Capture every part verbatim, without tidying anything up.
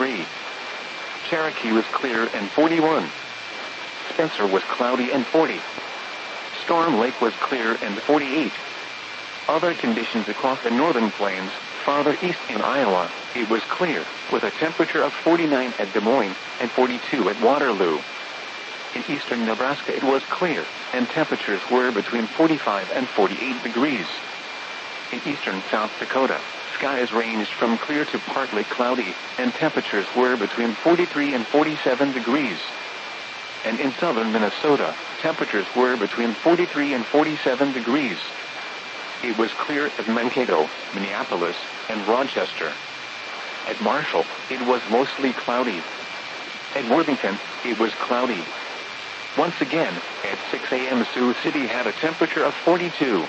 forty-three. Cherokee was clear and forty-one. Spencer was cloudy and forty. Storm Lake was clear and forty-eight. Other conditions across the northern plains, farther east in Iowa, it was clear, with a temperature of forty-nine at Des Moines and forty-two at Waterloo. In eastern Nebraska it was clear, and temperatures were between forty-five and forty-eight degrees. In eastern South Dakota, skies ranged from clear to partly cloudy, and temperatures were between forty-three and forty-seven degrees. And in southern Minnesota, temperatures were between forty-three and forty-seven degrees. It was clear at Mankato, Minneapolis, and Rochester. At Marshall, it was mostly cloudy. At Worthington, it was cloudy. Once again, at six a m Sioux City had a temperature of forty-two.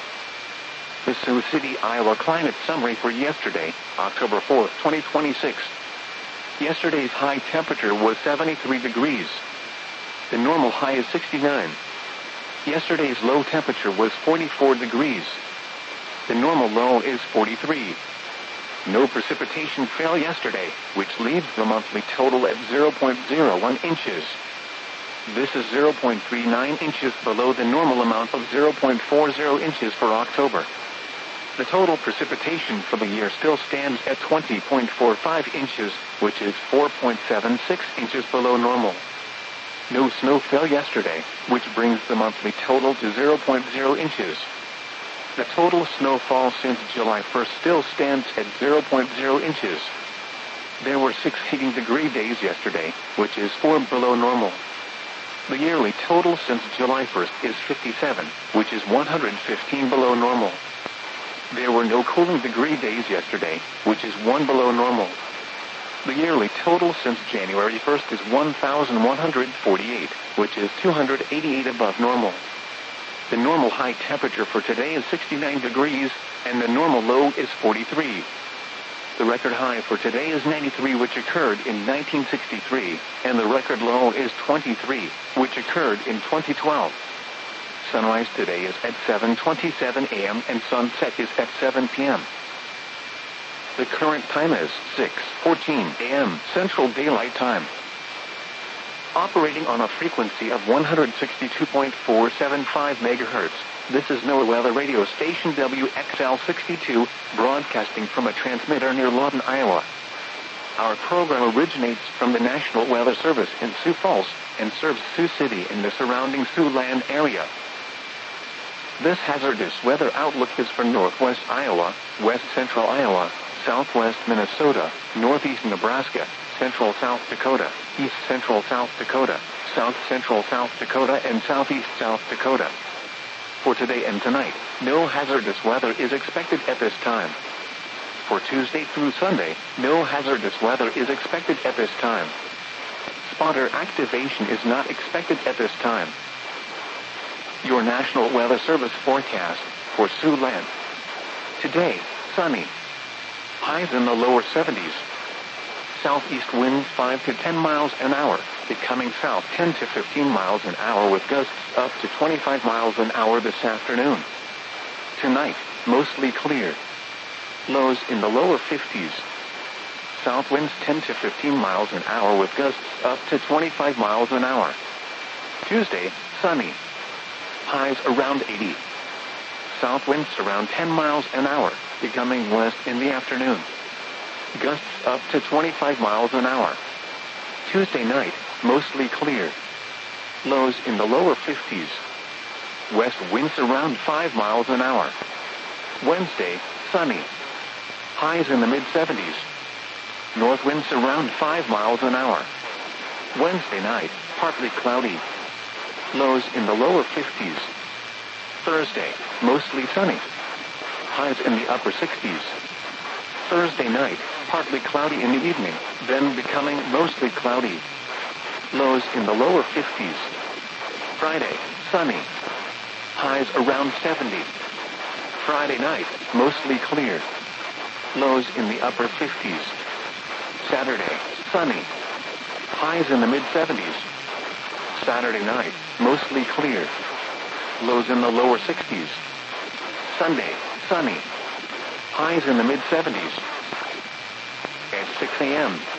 The Sioux City, Iowa climate summary for yesterday, October fourth, twenty twenty-six. Yesterday's high temperature was seventy-three degrees. The normal high is sixty-nine. Yesterday's low temperature was forty-four degrees. The normal low is forty-three. No precipitation fell yesterday, which leaves the monthly total at zero point zero one inches. This is zero point three nine inches below the normal amount of zero point four zero inches for October. The total precipitation for the year still stands at twenty point four five inches, which is four point seven six inches below normal. No snow fell yesterday, which brings the monthly total to zero point zero inches. The total snowfall since July first still stands at zero point zero inches. There were six heating degree days yesterday, which is four below normal. The yearly total since July first is fifty-seven, which is one hundred fifteen below normal. There were no cooling degree days yesterday, which is one below normal. The yearly total since January first is one thousand one hundred forty-eight, which is two hundred eighty-eight above normal. The normal high temperature for today is sixty-nine degrees, and the normal low is forty-three. The record high for today is ninety-three, which occurred in nineteen sixty-three, and the record low is twenty-three, which occurred in twenty twelve. Sunrise today is at seven twenty-seven a m and sunset is at seven p m The current time is six fourteen a m Central Daylight Time. Operating on a frequency of one hundred sixty-two point four seven five megahertz, this is NOAA Weather Radio Station W X L sixty-two, broadcasting from a transmitter near Lawton, Iowa. Our program originates from the National Weather Service in Sioux Falls and serves Sioux City and the surrounding Siouxland area. This hazardous weather outlook is for northwest Iowa, west central Iowa, southwest Minnesota, northeast Nebraska, central South Dakota, east central South Dakota, south central South Dakota, and southeast South Dakota. For today and tonight, no hazardous weather is expected at this time. For Tuesday through Sunday, no hazardous weather is expected at this time. Spotter activation is not expected at this time. Your National Weather Service forecast for Siouxland. Today, sunny. Highs in the lower seventies. Southeast winds five to ten miles an hour, becoming south ten to fifteen miles an hour with gusts up to twenty-five miles an hour this afternoon. Tonight, mostly clear. Lows in the lower fifties. South winds ten to fifteen miles an hour with gusts up to twenty-five miles an hour. Tuesday, sunny. Highs around eighty. South winds around ten miles an hour, becoming west in the afternoon. Gusts up to twenty-five miles an hour. Tuesday night, mostly clear. Lows in the lower fifties. West winds around five miles an hour. Wednesday, sunny. Highs in the mid-seventies. North winds around five miles an hour. Wednesday night, partly cloudy. Lows in the lower fifties. Thursday, mostly sunny. Highs in the upper sixties. Thursday night, partly cloudy in the evening, then becoming mostly cloudy. Lows in the lower fifties. Friday, sunny. Highs around seventy. Friday night, mostly clear. Lows in the upper fifties. Saturday, sunny. Highs in the mid-seventies. Saturday night, mostly clear. Lows in the lower sixties. Sunday, sunny. Highs in the mid-seventies. At six a m